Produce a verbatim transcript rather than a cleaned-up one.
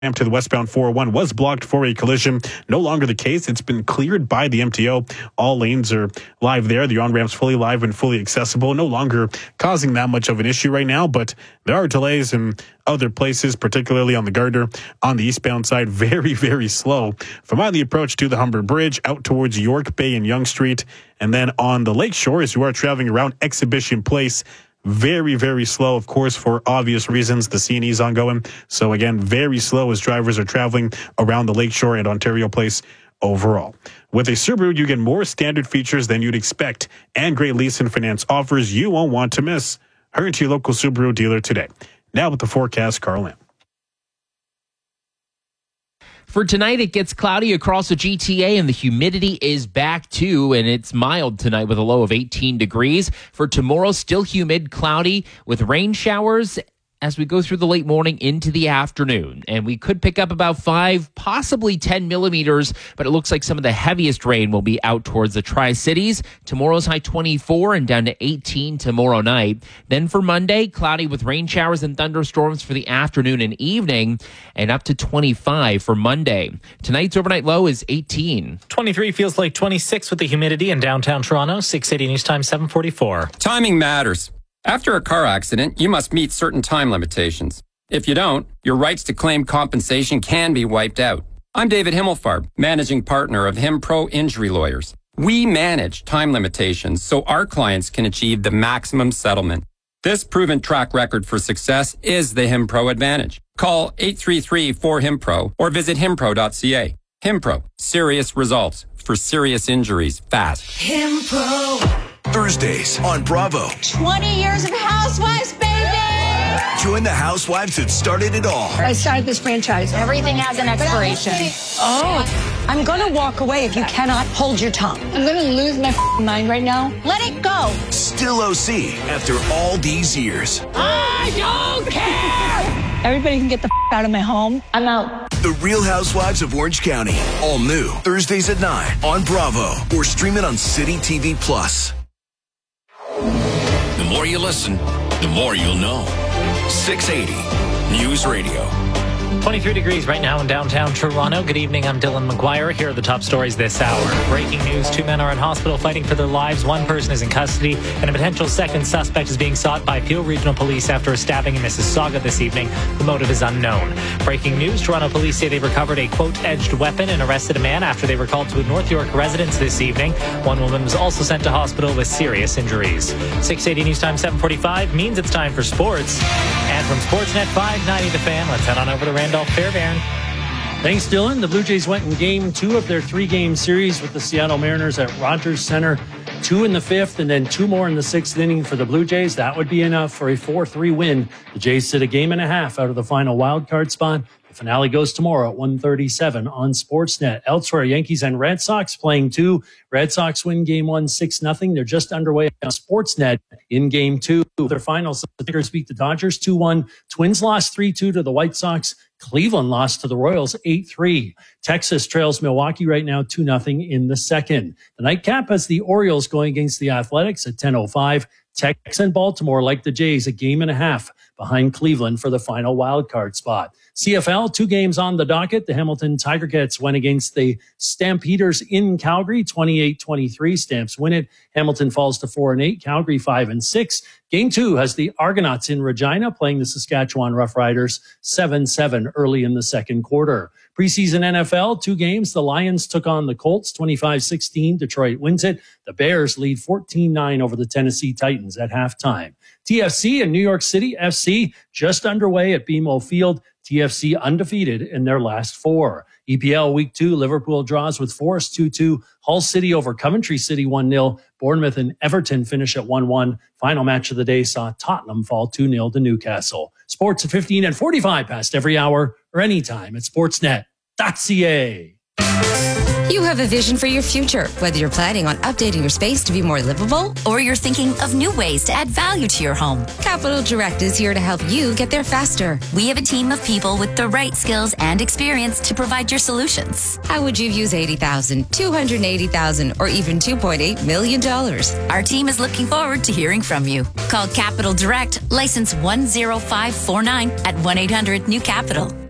ramp to the westbound four oh one was blocked for a collision. No longer the case. It's been cleared by the M T O. All lanes are live there. The on-ramp's fully live and fully accessible. No longer causing that much of an issue right now, but there are delays in other places, particularly on the Gardner. On the eastbound side, very, very slow. From on the approach to the Humber Bridge, out towards York Bay and Yonge Street, and then on the Lakeshore, as you are traveling around Exhibition Place, very, very slow, of course, for obvious reasons. The C and E is ongoing. So again, very slow as drivers are traveling around the Lakeshore and Ontario Place overall. With a Subaru, you get more standard features than you'd expect and great lease and finance offers you won't want to miss. Hurry to your local Subaru dealer today. Now with the forecast, Carl Lamb. For tonight, it gets cloudy across the G T A and the humidity is back too, and it's mild tonight with a low of eighteen degrees. For tomorrow, still humid, cloudy with rain showers as we go through the late morning into the afternoon. And we could pick up about five, possibly ten millimeters, but it looks like some of the heaviest rain will be out towards the Tri-Cities. Tomorrow's high twenty-four and down to eighteen tomorrow night. Then for Monday, cloudy with rain showers and thunderstorms for the afternoon and evening, and up to twenty-five for Monday. Tonight's overnight low is eighteen. twenty-three feels like twenty-six with the humidity in downtown Toronto. six eighty News Time, seven forty-four. Timing matters. After a car accident, you must meet certain time limitations. If you don't, your rights to claim compensation can be wiped out. I'm David Himmelfarb, managing partner of HimPro Injury Lawyers. We manage time limitations so our clients can achieve the maximum settlement. This proven track record for success is the HimPro advantage. Call eight three three, four, HimPro or visit himpro dot c a. HimPro, serious results for serious injuries fast. HimPro. Thursdays on Bravo. twenty years of Housewives, baby! Join the housewives that started it all. I started this franchise. Everything has an expiration. Oh, I'm going to walk away if you cannot hold your tongue. I'm going to lose my mind right now. Let it go. Still O C after all these years. I don't care! Everybody can get the out of my home. I'm out. The Real Housewives of Orange County. All new. Thursdays at nine on Bravo. Or stream it on City T V Plus. The more you listen, the more you'll know. six eighty News Radio. twenty-three degrees right now in downtown Toronto. Good evening, I'm Dylan McGuire. Here are the top stories this hour. Breaking news, two men are in hospital fighting for their lives. One person is in custody, and a potential second suspect is being sought by Peel Regional Police after a stabbing in Mississauga this evening. The motive is unknown. Breaking news, Toronto police say they recovered a quote-edged weapon and arrested a man after they were called to a North York residence this evening. One woman was also sent to hospital with serious injuries. six eighty News Time, seven forty-five means it's time for sports. And from Sportsnet five ninety The Fan, let's head on over to Randolph Fairbairn. Thanks, Dylan. The Blue Jays went in game two of their three-game series with the Seattle Mariners at Rogers Center. Two in the fifth and then two more in the sixth inning for the Blue Jays. That would be enough for a four three win. The Jays sit a game and a half out of the final wild card spot. The finale goes tomorrow at one thirty-seven on Sportsnet. Elsewhere, Yankees and Red Sox playing two. Red Sox win game one, six nothing. They're just underway on Sportsnet in game two. Their finals, the Tigers beat the Dodgers two one. Twins lost three two to the White Sox. Cleveland lost to the Royals eight three. Texas trails Milwaukee right now two nothing in the second. The nightcap has the Orioles going against the Athletics at ten oh five. Texas and Baltimore, like the Jays, a game and a half behind Cleveland for the final wild card spot. C F L, two games on the docket. The Hamilton Tiger Cats went against the Stampeders in Calgary, twenty-eight twenty-three. Stamps win it. Hamilton falls to four and eight. Calgary five and six. Game two has the Argonauts in Regina playing the Saskatchewan Roughriders seven seven early in the second quarter. Preseason N F L, two games. The Lions took on the Colts, twenty-five sixteen. Detroit wins it. The Bears lead fourteen nine over the Tennessee Titans at halftime. T F C and New York City F C just underway at B M O Field. T F C undefeated in their last four. E P L Week two, Liverpool draws with Forest two two. Hull City over Coventry City one nil. Bournemouth and Everton finish at one one. Final match of the day saw Tottenham fall two nil to Newcastle. Sports at fifteen and forty-five past every hour or anytime at sportsnet dot c a. You have a vision for your future, whether you're planning on updating your space to be more livable or you're thinking of new ways to add value to your home. Capital Direct is here to help you get there faster. We have a team of people with the right skills and experience to provide your solutions. How would you use eighty thousand dollars, two hundred eighty thousand dollars, or even two point eight million dollars? Our team is looking forward to hearing from you. Call Capital Direct, license one zero five four nine at one eight hundred new capital.